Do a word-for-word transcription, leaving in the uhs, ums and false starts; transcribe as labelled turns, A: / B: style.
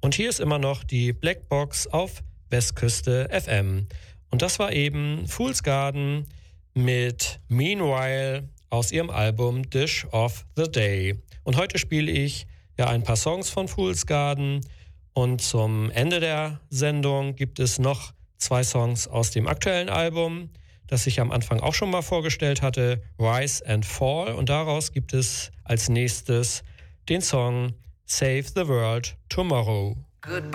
A: Und hier ist immer noch die Blackbox auf Westküste F M. Und das war eben Fool's Garden mit Meanwhile aus ihrem Album Dish of the Day. Und heute spiele ich ja ein paar Songs von Fool's Garden. Und zum Ende der Sendung gibt es noch zwei Songs aus dem aktuellen Album, das ich am Anfang auch schon mal vorgestellt hatte, Rise and Fall. Und daraus gibt es als nächstes den Song Save the World Tomorrow.
B: Goodbye.